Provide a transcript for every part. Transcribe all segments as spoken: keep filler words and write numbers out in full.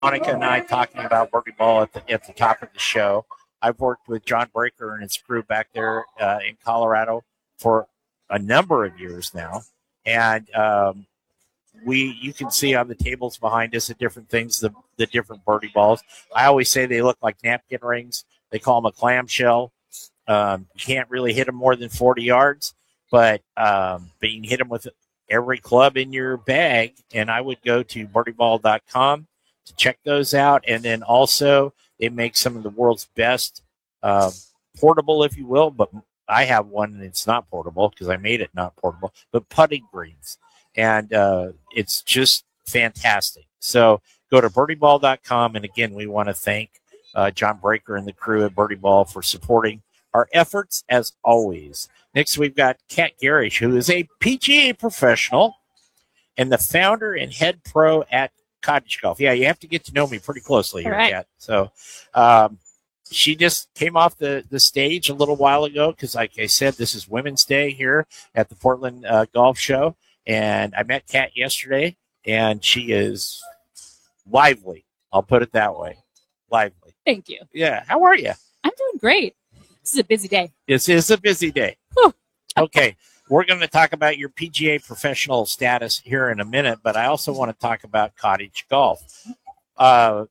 Monica and I talking about birdie ball at the at the top of the show. I've worked with John Breaker and his crew back there uh, in Colorado for a number of years now, and um, we you can see on the tables behind us the different things, the the different birdie balls. I always say they look like napkin rings. They call them a clamshell. Um, you can't really hit them more than forty yards, but um, but you can hit them with every club in your bag. And I would go to birdie ball dot com to check those out. And then also they make some of the world's best uh, portable, if you will, but I have one and it's not portable because I made it not portable, but putting greens. And uh, it's just fantastic. So go to birdie ball dot com. And again, we want to thank uh, John Breaker and the crew at Birdie Ball for supporting our efforts as always. Next, we've got Kat Garish, who is a P G A professional and the founder and head pro at Cottage Golf. Yeah, you have to get to know me pretty closely here, right. Kat. So um, she just came off the, the stage a little while ago because, like I said, this is Women's Day here at the Portland uh, Golf Show. And I met Kat yesterday, and she is lively. I'll put it that way. Lively. Thank you. Yeah. How are you? I'm doing great. This is a busy day. This is a busy day. Okay. We're going to talk about your P G A professional status here in a minute, but I also want to talk about cottage golf. Uh,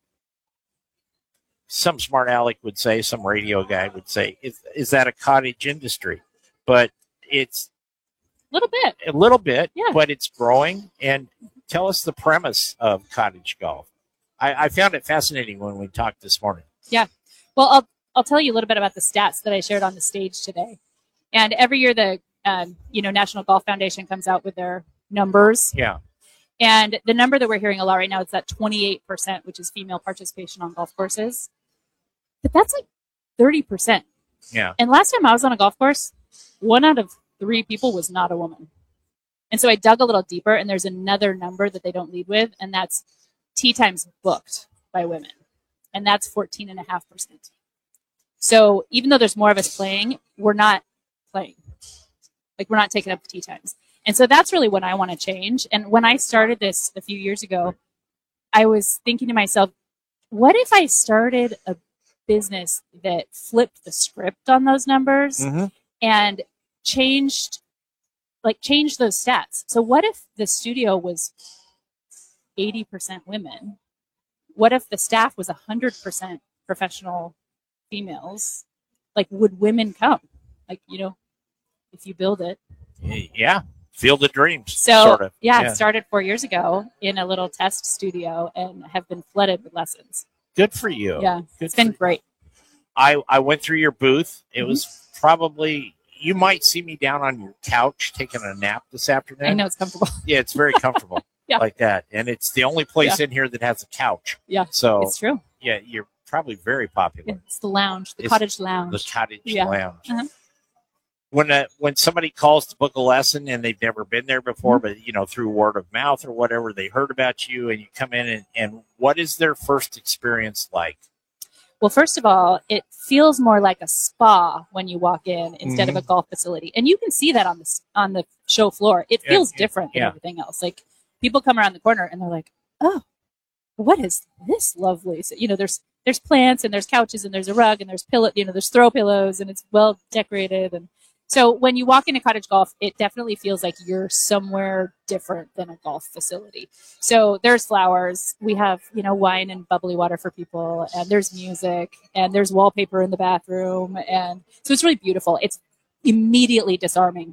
some smart aleck would say, some radio guy would say, is, is that a cottage industry? But it's a little bit, a little bit, yeah. But it's growing. And tell us the premise of cottage golf. I, I found it fascinating when we talked this morning. Yeah. Well, I'll, I'll tell you a little bit about the stats that I shared on the stage today. And every year the um, you know, National Golf Foundation comes out with their numbers. Yeah. And the number that we're hearing a lot right now is that twenty-eight percent, which is female participation on golf courses. But that's like thirty percent. Yeah. And last time I was on a golf course, one out of three people was not a woman. And so I dug a little deeper, and there's another number that they don't lead with, and that's tee times booked by women. And that's fourteen point five percent. So even though there's more of us playing, we're not playing. Like, we're not taking up the tee times. And so that's really what I want to change. And when I started this a few years ago, I was thinking to myself, what if I started a business that flipped the script on those numbers mm-hmm. and changed, like, changed those stats? So what if the studio was eighty percent women? What if the staff was one hundred percent professional females? Like, would women come? Like, you know, if you build it. Yeah. Field of dreams. So, sort of. yeah, yeah, it started four years ago in a little test studio and have been flooded with lessons. Good for you. Yeah, Good it's been great. I, I went through your booth. It mm-hmm. was probably, you might see me down on your couch taking a nap this afternoon. I know, it's comfortable. Yeah, it's very comfortable. Yeah. Like that. And it's the only place yeah. in here that has a couch. Yeah, so it's true. Yeah, you're probably very popular. It's the lounge, the it's cottage lounge. The cottage yeah. lounge. Uh-huh. When a, when somebody calls to book a lesson and they've never been there before, mm-hmm. but, you know, through word of mouth or whatever, they heard about you and you come in and, and what is their first experience like? Well, first of all, it feels more like a spa when you walk in instead mm-hmm. of a golf facility. And you can see that on the, on the show floor. It feels yeah, different yeah. than everything else. Like, people come around the corner and they're like, oh, what is this lovely? So, you know, there's there's plants and there's couches and there's a rug and there's pillow, you know, there's throw pillows and it's well decorated. And so when you walk into cottage golf, it definitely feels like you're somewhere different than a golf facility. So there's flowers. We have, you know, wine and bubbly water for people, and there's music, and there's wallpaper in the bathroom. And so it's really beautiful. It's immediately disarming.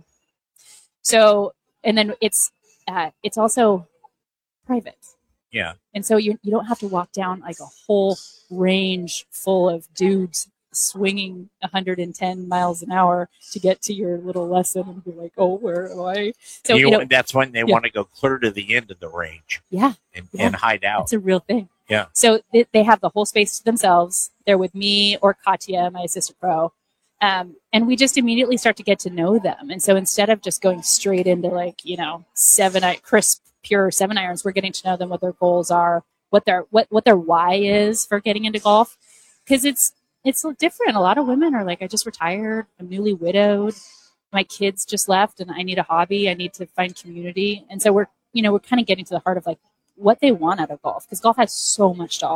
So, and then it's, uh, it's also private. Yeah. And so you you don't have to walk down like a whole range full of dudes swinging one hundred ten miles an hour to get to your little lesson and be like, oh, where am I? So you, you know, that's when they yeah. want to go clear to the end of the range. Yeah. And, yeah. and hide out. It's a real thing. Yeah. So they, they have the whole space to themselves. They're with me or Katya, my assistant pro. Um, and we just immediately start to get to know them. And so instead of just going straight into like, you know, seven, crisp, pure seven irons, we're getting to know them, what their goals are, what their, what, what their why is for getting into golf. Cause it's, it's different. A lot of women are like, I just retired. I'm newly widowed. My kids just left and I need a hobby. I need to find community. And so we're, you know, we're kind of getting to the heart of like, what they want out of golf, because golf has so much to